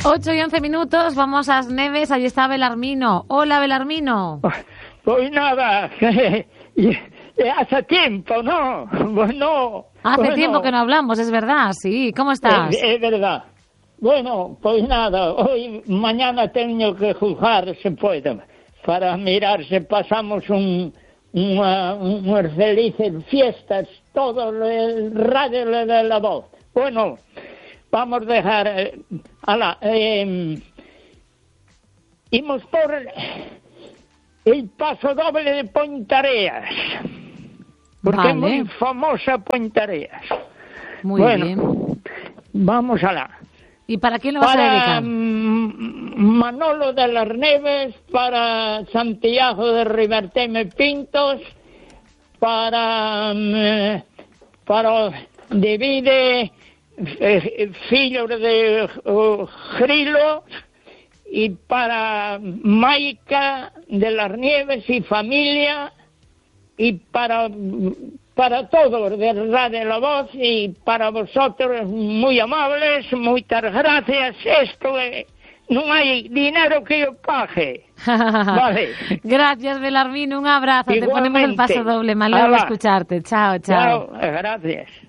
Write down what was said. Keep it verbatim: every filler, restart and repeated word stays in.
ocho y once minutos, vamos a As Neves, allí está Belarmino. Hola, Belarmino. Pues nada, hace tiempo, ¿no? Bueno, Hace bueno, tiempo que no hablamos, es verdad, sí. ¿Cómo estás? Es, es verdad. Bueno, pues nada, hoy, mañana tengo que juzgar, se puede, para mirar si pasamos un, una, unas felices fiestas, todo el radio de la voz. Bueno, vamos a dejar, eh, ala, eh, íbamos por el paso doble de Pointareas, porque Vale. es muy famosa Pointareas. Muy bueno, bien. Vamos a la. ¿Y para quién lo vas para a dedicar? Manolo de las Neves, para Santiago de Riberteme Pintos, para para Divide eh, Filho de uh, Grilo, y para Maica de las Nieves y familia, y para para todos de Radio La Voz, y para vosotros muy amables, muchas gracias. Esto es, no hay dinero que yo pague. Vale. Gracias, Belarmino, un abrazo. Igualmente. Te ponemos el paso doble, me alegro de escucharte. Chao, chao. Chao, gracias.